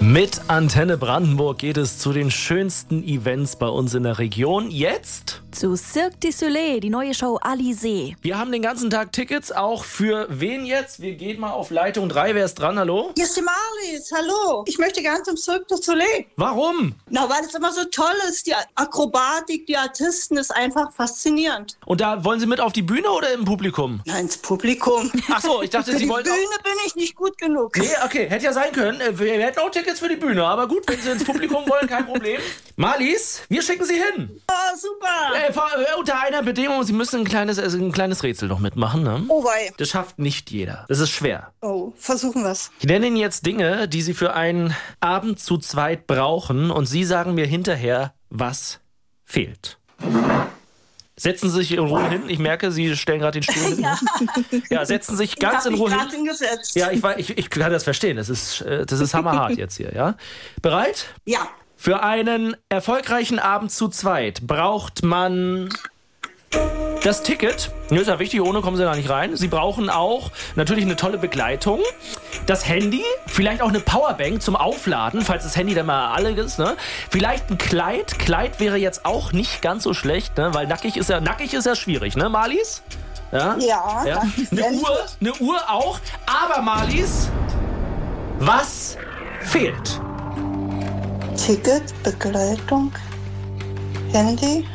Mit Antenne Brandenburg geht es zu den schönsten Events bei uns in der Region. Jetzt zu Cirque du Soleil, die neue Show Alizé. Wir haben den ganzen Tag Tickets, auch für wen jetzt? Wir gehen mal auf Leitung 3. Wer ist dran? Hallo? Hier ist die Marlies. Hallo. Ich möchte gerne zum Cirque du Soleil. Warum? Na, weil es immer so toll ist. Die Akrobatik, die Artisten ist einfach faszinierend. Und da wollen Sie mit auf die Bühne oder im Publikum? Nein, ins Publikum. Ach so, ich dachte, Für Sie die wollten... Bühne bin ich nicht gut genug. Nee, okay, hätte ja sein können. Wir hätten auch Tickets für die Bühne, aber gut, wenn Sie ins Publikum wollen, kein Problem. Marlies, wir schicken Sie hin. Oh, super. Unter einer Bedingung, Sie müssen ein kleines Rätsel noch mitmachen. Ne? Oh wei. Das schafft nicht jeder. Das ist schwer. Oh, versuchen wir's. Ich nenne Ihnen jetzt Dinge, die Sie für einen Abend zu zweit brauchen und Sie sagen mir hinterher, was fehlt. Setzen Sie sich in Ruhe hin. Ich merke, Sie stellen gerade den Stuhl hin. Ja, setzen Sie sich ganz in Ruhe hin. Hingesetzt. Ja, ich kann das verstehen. Das ist hammerhart jetzt hier, ja? Bereit? Ja. Für einen erfolgreichen Abend zu zweit braucht man das Ticket. Das ist ja wichtig, ohne kommen Sie da nicht rein. Sie brauchen auch natürlich eine tolle Begleitung. Das Handy, vielleicht auch eine Powerbank zum Aufladen, falls das Handy dann mal alle ist. Ne? Vielleicht ein Kleid. Kleid wäre jetzt auch nicht ganz so schlecht, ne? Weil nackig ist ja schwierig, ne, Marlies? Ja. Eine Uhr auch. Aber Marlies, was fehlt? Ticket, Begleitung, Handy.